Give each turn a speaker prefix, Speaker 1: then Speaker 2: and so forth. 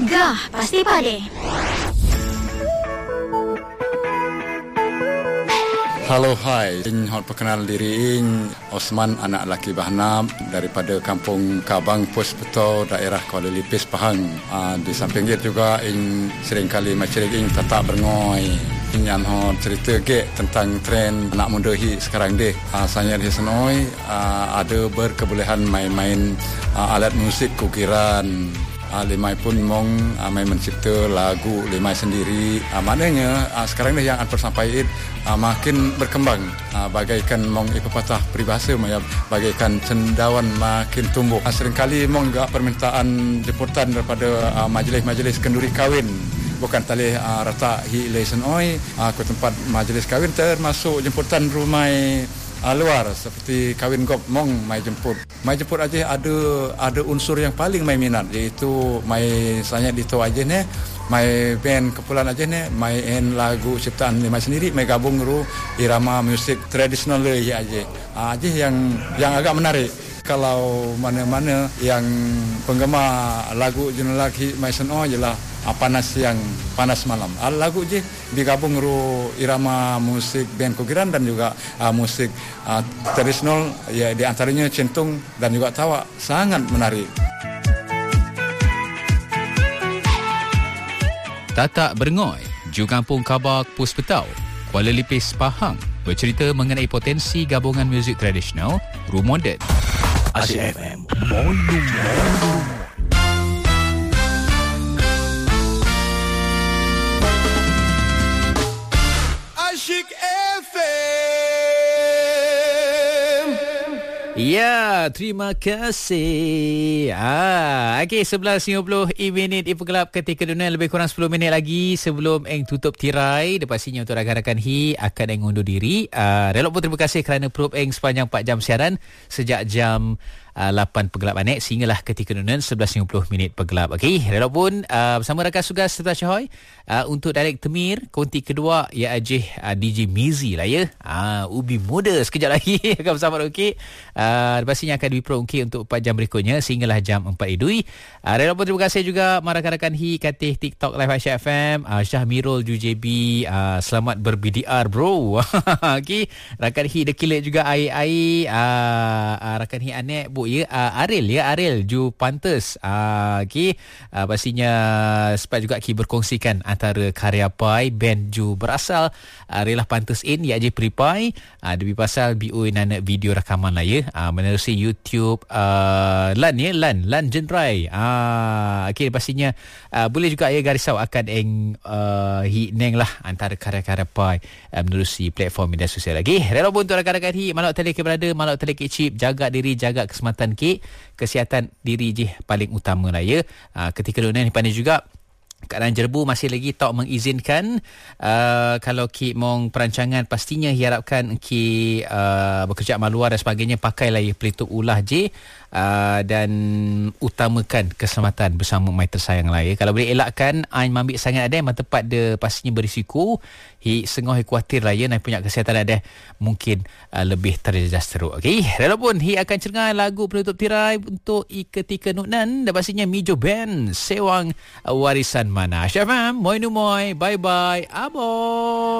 Speaker 1: Gegar Pasti Pade.
Speaker 2: Halo, hai. Ing hot perkenal diri ing Osman, anak laki Bahnam daripada Kampung Kabang, Pos Beto, daerah Kuala Lipis, Pahang. Di samping itu juga ing sering kali macerik ing tetap berngoi. Ing yang hot cerita ke tentang tren anak muda hi sekarang deh. Saya di senoi ada berkebolehan main-main alat musik kukiran. Limai pun mong main mencipta lagu limai sendiri. Maknanya sekarang ni yang persampaian makin berkembang, bagaikan mong pepatah peribahasa bagaikan cendawan makin tumbuh. Seringkali mong juga permintaan jemputan daripada majlis-majlis kenduri kahwin, bukan tali rata hi lesen oi ke tempat majlis kahwin, termasuk jemputan rumah luar seperti kahwin gop mong mai jemput aja ada unsur yang paling mai minat, iaitu mai saya dito aja ne mai band kepulan aja ne main lagu ciptaan mai sendiri, mai gabung ru irama musik tradisional aja yang agak menarik. Kalau mana-mana yang penggemar lagu jenis lagi mai seno jelah panas malam. Lagu je digabung ru irama musik band kukiran dan juga musik tradisional, ya di antaranya centung dan juga tawa, sangat menarik.
Speaker 3: Tatak Berngoi, Ju Kampung Kabak, Pos Betau, Kuala Lipis, Pahang, bercerita mengenai potensi gabungan muzik tradisional, ru moden.
Speaker 4: Asyik FM, Monu. Asyik FM.
Speaker 3: Ya, terima kasih. Okey, 11.50 minit Ipugelap ketika dunia, lebih kurang 10 minit lagi sebelum eng tutup tirai. Pastinya untuk rakan-rakan hi akan eng undur diri. Relok pun terima kasih kerana probe eng sepanjang 4 jam siaran sejak jam 8 Pegelap Anek sehinggalah ketika dunia 11.50 minit Pegelap. Okey, relok pun bersama rakan tugas Serta Syahoy untuk Director Mir, konti kedua ya Ajih DJ Mizi lah ya. Ubi muda sekejap lagi akan bersama okey. Pastinya akan diproduksi okay, untuk 4 jam berikutnya sehinggalah jam 4 Idui. Relok pun terima kasih juga rakan-rakan hi katih TikTok Live Asyik FM, Syah Mirul UJB, selamat ber-BDR bro. Okey, rakan hi dekilat juga ai rakan hi anek bu ya, Aril Ju Pantes. Okey, pastinya sempat juga ki berkongsikan antara karya pai band Ju berasal Relah Pantes In ya je Pripai, lebih pasal BO nana video rakaman lah ya, menerusi YouTube Lan Jendrai. Okey, pastinya boleh juga ya garisau akan neng lah antara karya-karya pai menerusi platform media sosial lagi. Rela pun untuk rakan-rakan hi malak telik berada, malak telik chip, jaga diri, jaga keselamatan ki, kesihatan diri je paling utama lah ya. Ketika dunia ni pandai juga keadaan jerbu masih lagi tak mengizinkan. Kalau ki mong perancangan pastinya diharapkan ki bekerja amal luar dan sebagainya, pakailah ya pelitup ulah je, dan utamakan keselamatan bersama mai tersayang lah ya. Kalau boleh elakkan ain mambik sangat ada yang tepat dia pastinya berisiko hi sengah khuatir lah ya, nak punya kesihatan ada mungkin lebih terjejas teruk. Okey, rela pun hi akan cengar lagu penutup tirai untuk ketika nunan dan pastinya Mijo Band Sewang Warisan Mana. Syafam, moi nu moi, bye bye, abo.